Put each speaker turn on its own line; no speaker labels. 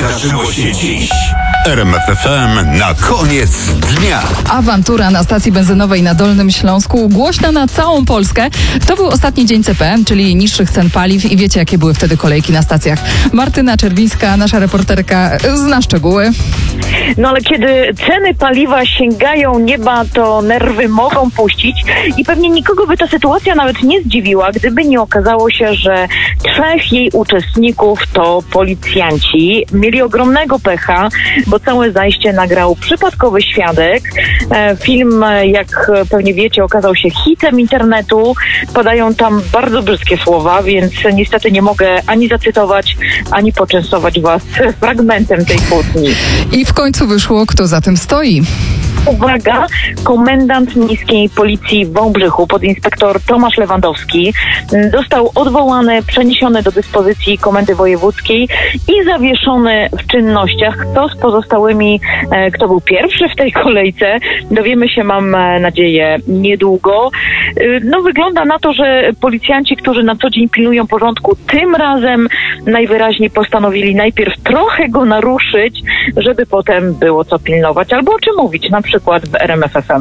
wydarzyło się dziś? RMF FM na koniec dnia.
Awantura na stacji benzynowej na Dolnym Śląsku, głośna na całą Polskę. To był ostatni dzień CPN, czyli niższych cen paliw i wiecie, jakie były wtedy kolejki na stacjach. Martyna Czerwińska, nasza reporterka, zna szczegóły.
No ale kiedy ceny paliwa sięgają nieba, to nerwy mogą puścić i pewnie nikogo by ta sytuacja nawet nie zdziwiła, gdyby nie okazało się, że 3 jej uczestników to policjanci. Mieli ogromnego pecha, bo całe zajście nagrał przypadkowy świadek. Film, jak pewnie wiecie, okazał się hitem internetu. Padają tam bardzo brzydkie słowa, więc niestety nie mogę ani zacytować, ani poczęstować was fragmentem tej kłótni.
I w końcu wyszło, kto za tym stoi.
Uwaga, komendant miejskiej policji w Wałbrzychu, podinspektor Tomasz Lewandowski, został odwołany, przeniesiony do dyspozycji Komendy Wojewódzkiej i zawieszony w czynnościach. Kto z pozostałymi, kto był pierwszy w tej kolejce, dowiemy się, mam nadzieję, niedługo. No, wygląda na to, że policjanci, którzy na co dzień pilnują porządku, tym razem najwyraźniej postanowili najpierw trochę go naruszyć, żeby potem było co pilnować albo o czym mówić, na przykład w RMF FM.